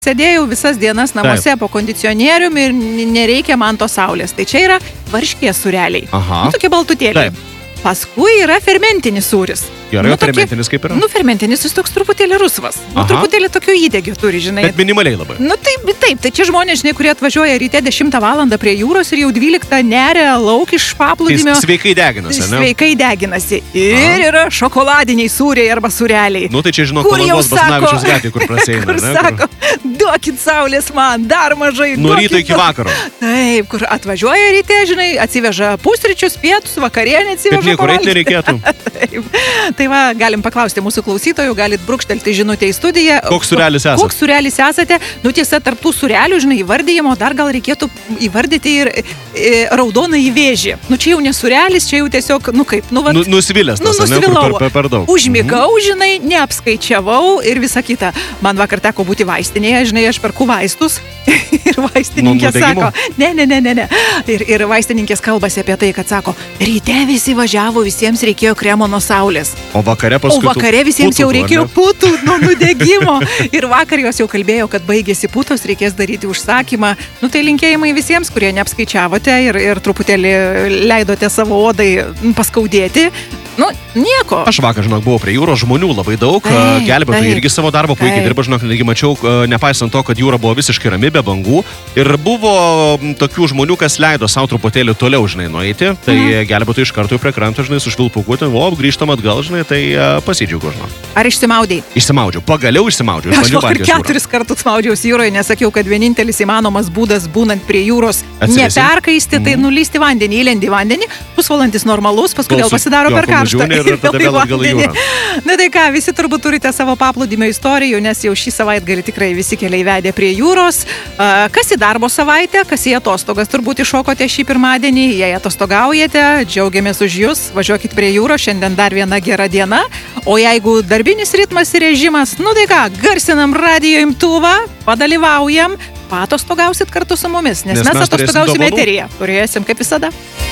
Sėdėjau visas dienas namuose po kondicionieriumi ir nereikia man to saulės. Tai čia yra varškės sūreliai. Aha. Nu, tokie baltutėliai. Paskui yra fermentinis sūris. Gerai, fermentinis kaip yra? Nu, fermentinis jis toks truputėlį rusvas. Nu, truputėlį tokio įdegio turi, žinai. Bet minimaliai labai. Nu, taip. Tai čia žmonės, žinai, kurie atvažiuoja ryte 10 valandą prie jūros ir jau 12 neria lauk iš paplūdimio. Tai sveikai deginasi, ne? Sveikai deginasi. Ir yra šokoladiniai sūriai arba sūreliai. Nu, tai čia, žinau, Palangos Basanavičiaus gatvė, kur praseina, kur sako, duokit saulės man, dar mažai. Nuo ryto iki vakaro. Taip, kur atvažiuoja ryte, žinai, atsiveža pusryčius, pietus, vakarienę atsiveža. Kad niekur eiti nereikėtų. Taip. Tai va, galim paklausti mūsų klausytojų, galit brūkštelti žinutę į studiją. Koks sūrelis esate? Koks sūrelis esate? Nu, tiesa, tarp tų sūrelių, žinai, įvardyjimo dar gal reikėtų įvardyti ir raudoną į vėžį. Nu, čia jau nesūrelis, čia jau tiesiog, nu kaip, nu, va. Nusivylęs, nusivilau. Per daug. Užmigau, žinai, neapskaičiavau ir visa kita. Man vakar teko būti vaistinėje, žinai, aš perku vaistus ir vaistininkė sako, ne. Ir vaistininkės kalbasi apie tai, kad sako, ryte visi važiavo, visiems reikėjo kremo nuo saulės. O vakare visiems jau reikėjo putų nuo nudegimo. Ir vakar jos jau kalbėjo, kad baigėsi putos, reikės daryti užsakymą. Nu tai linkėjimai visiems, kurie neapskaičiavote ir truputėlį leidote savo odai paskaudėti. Nu, nieko. Aš vakar, žinok, buvau prie jūros, žmonių labai daug, gelbėtojai irgi savo darbą puikiai dirba, žinok, netgi mačiau, nepaisant to, kad jūra buvo visiškai rami, be bangų. Ir buvo tokių žmonių, kas leido savo truputėlį toliau, žinai, nueiti. Tai gelbėtojai iš karto prie kranto, žinai, su švilpuku, grįžtam atgal, žinai, tai pasidžiaugiu, žinok. Ar išsimaudei? Išsimaudžiau, pagaliau išsimaudžiau. Aš vakar 4 kartus maudžiausi jūroje, nesakiau, kad vienintelis įmanomas būdas būnant prie jūros neperkaisti, tai nulysti vandenį, įlendi vandenį, pusvalandis normalus, paskui vėl pasidaro per karštą. Ir tada vėl atgal į jūrą. Na tai ką, visi turbūt turite savo paplūdimio istorijų, nes jau šį savaitgalį tikrai visi keliai vedė prie jūros. Kas į darbo savaitę, kas į atostogas turbūt iššokote šį pirmadienį, jei atostogaujate, džiaugiamės už jūs, važiuokit prie jūros, šiandien dar viena gera diena. O jeigu darbinis ritmas ir režimas, nu tai ką, garsinam radijo imtuvą, padalyvaujam, patostogausit kartu su mumis, nes mes atostogausim eteryje. Turėsim kaip visada.